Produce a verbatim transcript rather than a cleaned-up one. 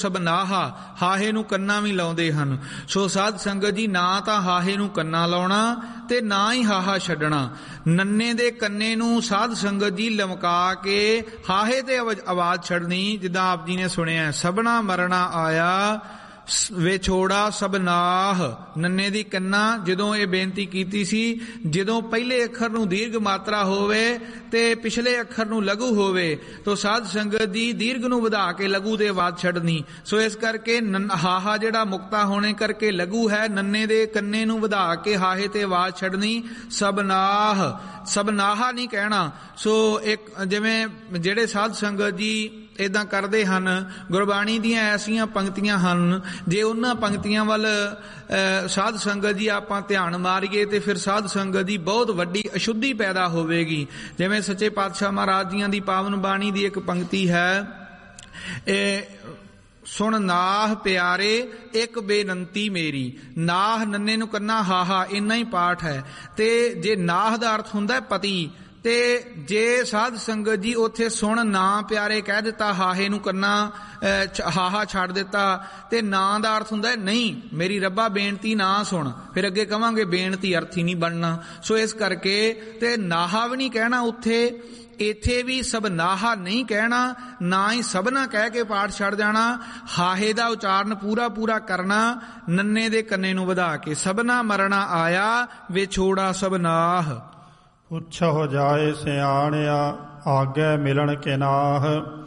ਸਬਨਾਹਾ ਹਾਹੇ ਨੂੰ ਕੰਨਾਂ ਵੀ ਲਾਉਂਦੇ ਹਨ। ਸੋ ਸਾਧ ਸੰਗਤ ਜੀ, ਨਾ ਤਾਂ ਹਾਹੇ ਨੂੰ ਕੰਨਾਂ ਲਾਉਣਾ ਤੇ ਨਾ ਹੀ ਹਾਹਾ ਛੱਡਣਾ। ਨੰਨੇ ਦੇ ਕੰਨੇ ਨੂੰ ਸਾਧ ਸੰਗਤ ਜੀ ਲਮਕਾ ਕੇ ਹਾਹੇ ਤੇ ਆਵਾਜ਼ ਛੱਡਣੀ। ਜਿੱਦਾਂ ਆਪ ਜੀ ਨੇ ਸੁਣਿਆ, ਸਭਨਾ ਮਰਨਾ ਆਇਆ ਵਿਛੋੜਾ ਸਬਨਾਹ। ਨੰਨੇ ਦੀ ਕੰਨਾ ਜਦੋਂ ਇਹ ਬੇਨਤੀ ਕੀਤੀ ਸੀ, ਜਦੋਂ ਪਹਿਲੇ ਅੱਖਰ ਨੂੰ ਦੀਰਘ ਮਾਤਰਾ ਹੋਵੇ ਤੇ ਪਿਛਲੇ ਅੱਖਰ ਨੂੰ ਲਘੂ ਹੋਵੇ, ਤਾਂ ਸਾਧ ਸੰਗਤ ਦੀ ਦੀਰਘ ਨੂੰ ਵਧਾ ਕੇ ਲਘੂ ਤੇ ਆਵਾਜ਼ ਛੱਡਣੀ। ਸੋ ਇਸ ਕਰਕੇ ਹਾਹਾ ਜਿਹੜਾ ਮੁਕਤਾ ਹੋਣੇ ਕਰਕੇ ਲਘੂ ਹੈ, ਨੰਨੇ ਦੇ ਕੰਨੇ ਨੂੰ ਵਧਾ ਕੇ ਹਾਹੇ ਤੇ ਆਵਾਜ਼ ਛੱਡਣੀ। ਸਬਨਾਹ, ਸਬਨਾਹਾ ਨਹੀਂ ਕਹਿਣਾ। ਸੋ ਇੱਕ ਜਿਵੇਂ ਜਿਹੜੇ ਸਾਧ ਸੰਗਤ ਜੀ ਇੱਦਾਂ ਕਰਦੇ ਹਨ, ਗੁਰਬਾਣੀ ਦੀਆਂ ਐਸੀਆਂ ਪੰਕਤੀਆਂ ਹਨ, ਜੇ ਉਹਨਾਂ ਪੰਕਤੀਆਂ ਵੱਲ ਸਾਧ ਸੰਗਤ ਜੀ ਆਪਾਂ ਧਿਆਨ ਮਾਰੀਏ ਤੇ ਫਿਰ ਸਾਧ ਸੰਗਤ ਦੀ ਬਹੁਤ ਵੱਡੀ ਅਸ਼ੁੱਧੀ ਪੈਦਾ ਹੋਵੇਗੀ। ਜਿਵੇਂ ਸੱਚੇ ਪਾਤਸ਼ਾਹ ਮਹਾਰਾਜ ਜੀਆਂ ਦੀ ਪਾਵਨ ਬਾਣੀ ਦੀ ਇੱਕ ਪੰਕਤੀ ਹੈ, ਇਹ ਸੁਣ ਨਾਹ ਪਿਆਰੇ ਇੱਕ ਬੇਨੰਤੀ ਮੇਰੀ। ਨਾਹ ਨੰਨੇ ਨੂੰ ਕੰਨਾ ਹਾਹਾ ਇੰਨਾ ਹੀ ਪਾਠ ਹੈ। ਤੇ ਜੇ ਨਾਹ ਦਾ ਅਰਥ ਹੁੰਦਾ ਪਤੀ, ਤੇ ਜੇ ਸਾਧ ਸੰਗਤ ਜੀ ਉੱਥੇ ਸੁਣ ਨਾ ਪਿਆਰੇ ਕਹਿ ਦਿੱਤਾ, ਹਾਹੇ ਨੂੰ ਕੰਨਾ ਹਾਹਾ ਛੱਡ ਦਿੱਤਾ, ਤੇ ਨਾ ਦਾ ਅਰਥ ਹੁੰਦਾ ਨਹੀਂ ਮੇਰੀ ਰੱਬਾ ਬੇਨਤੀ ਨਾ ਸੁਣ, ਫਿਰ ਅੱਗੇ ਕਵਾਂਗੇ ਬੇਨਤੀ ਅਰਥੀ ਨਹੀਂ ਬਣਨਾ। ਸੋ ਇਸ ਕਰਕੇ ਤੇ ਨਾਹਾ ਵੀ ਨਹੀਂ ਕਹਿਣਾ ਉੱਥੇ, ਇੱਥੇ ਵੀ ਸਬਨਾਹਾ ਨਹੀਂ ਕਹਿਣਾ, ਨਾ ਹੀ ਸਬਨਾ ਕਹਿ ਕੇ ਪਾਠ ਛੱਡ ਜਾਣਾ। ਹਾਹੇ ਦਾ ਉਚਾਰਨ ਪੂਰਾ ਪੂਰਾ ਕਰਨਾ, ਨੰਨੇ ਦੇ ਕੰਨੇ ਨੂੰ ਵਧਾ ਕੇ। ਸਬਨਾ ਮਰਨਾ ਆਇਆ ਵਿਛੋੜਾ ਸਬਨਾਹ। ਪੁੱਛ ਹੋ ਜਾਏ ਸਿਆਣਿਆ ਆਗੇ ਮਿਲਣ ਕੇ ਨਾਹ।